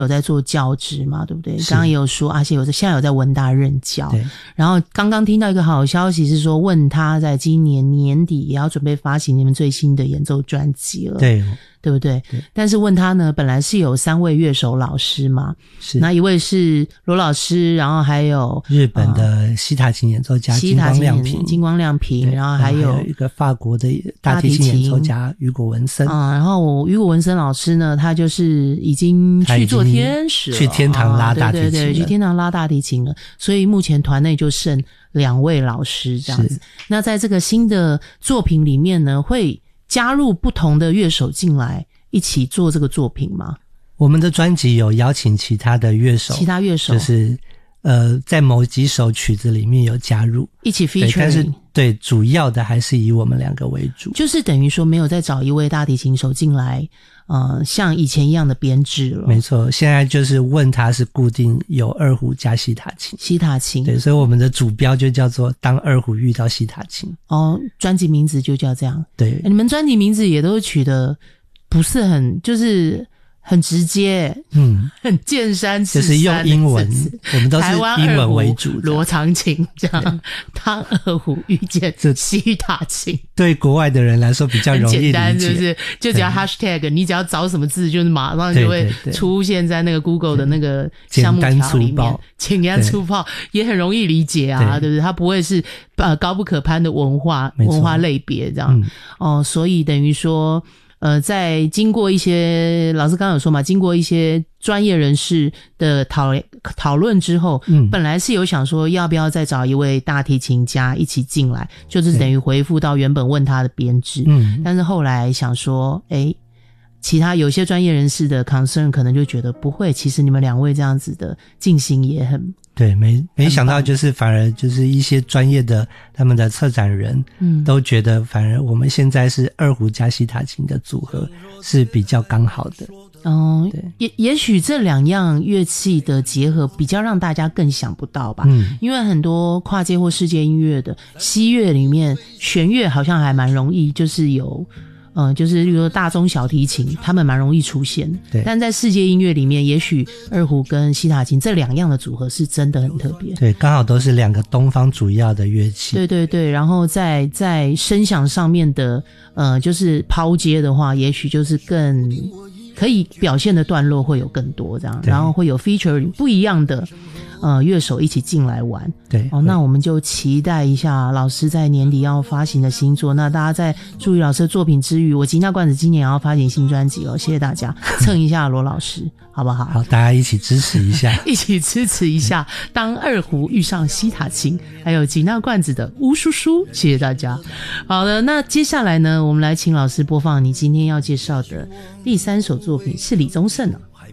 有在做教职嘛，对不对？刚刚也有说，而且现在有在文大任教。 对。 然后刚刚听到一个好消息是说，问他在今年年底也要准备发行你们最新的演奏专辑了。对不对？但是问他呢，本来是有3位乐手老师嘛， 是那一位是罗老师，然后还有日本的西塔琴演奏家金光亮平， 然后还有一个法国的大提琴演奏家雨果文森然后雨果文森老师呢，他就是已经去做天使了， 去天堂拉大提琴了， 对，去天堂拉大提琴了，所以目前团内就剩2位老师这样子。那在这个新的作品里面呢，会加入不同的乐手进来一起做这个作品吗？ 我们的专辑有邀请其他乐手就是在某几首曲子里面有加入一起 featuring， 但是对主要的还是以我们2个为主， 就是等于说没有再找一位大提琴手进来像以前一样的编制了。 没错，现在就是问他是固定有二胡加西塔琴，对，所以我们的主标就叫做当二胡遇到西塔琴。 专辑名字就叫这样。 对， 你们专辑名字也都取得不是很就是很直接，很见山是山， 就是用英文，我们都是英文为主。 罗长琴这样，当二胡遇见西塔琴， 对国外的人来说比较容易理解， 很简单，是不是？就只要 hashtag， 你只要找什么字，就是马上就会出现在那个 Google 的那个项目条里面，简单粗暴，也很容易理解啊，对不对？它不会是高不可攀的文化类别这样。所以等于说。在经过一些老师刚刚有说嘛，经过一些专业人士的讨论之后，本来是有想说要不要再找一位大提琴家一起进来，就是等于回复到原本问他的编制。但是后来想说，其他有些专业人士的 concern 可能就觉得不会，其实你们2位这样子的进行也很对，没想到就是反而就是一些专业的他们的策展人都觉得反而我们现在是二胡加西塔琴的组合是比较刚好的。 也许这2样乐器的结合比较让大家更想不到吧。因为很多跨界或世界音乐的西乐里面弦乐好像还蛮容易，就是有就是例如说大中小提琴他们蛮容易出现，但在世界音乐里面也许二胡跟西塔琴这2样的组合是真的很特别。 对，刚好都是2个东方主要的乐器。 对，然后在声响上面的就是抛接的话，也许就是更可以表现的段落会有更多这样，然后会有 feature 不一样的乐手一起进来玩。 对， 那我们就期待一下老师在年底要发行的新作。那大家在注意老师的作品之余，我吉娜罐子今年也要发行新专辑了，谢谢大家蹭一下罗老师好不好？ 好，大家一起支持一下一起支持一下当二胡遇上西塔琴，还有吉娜罐子的巫叔叔，谢谢大家。好的，那接下来呢，我们来请老师播放你今天要介绍的第3首作品，是李宗盛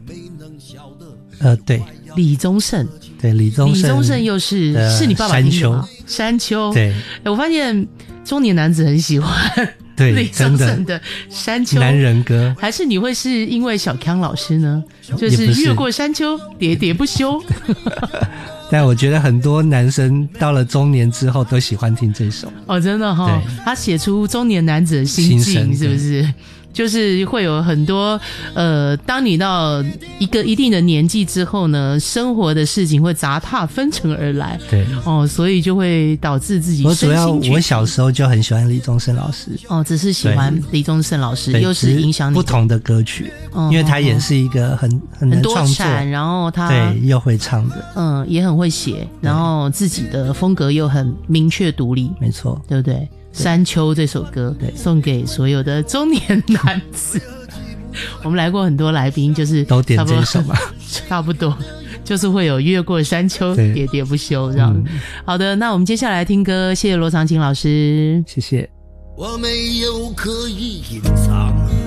对， 李宗盛。 对，李宗盛又是你爸爸听的吗？山丘。对，我发现中年男子很喜欢对李宗盛的山丘男人歌。 还是你会是因为小康老师呢？就是越过山丘喋喋不休但我觉得很多男生到了中年之后都喜欢听这首。 真的齁，他写出中年男子的心境，是不是？就是会有很多当你到一个一定的年纪之后呢，生活的事情会杂沓纷呈而来。对所以就会导致自己身心俱疲。 我小时候就很喜欢李宗盛老师。 只是喜欢李宗盛老师，又是影响你不同的歌曲。因为他也是一个很能创作， 然后他对又会唱的， 也很会写，然后自己的风格又很明确独立。 没错， 对不对？山丘这首歌送给所有的中年男子我们来过很多来宾，就是都点这首吧差不多就是会有越过山丘喋喋不休这样。好的，那我们接下来听歌，谢谢罗长琴老师。 谢谢。 我没有刻意隐藏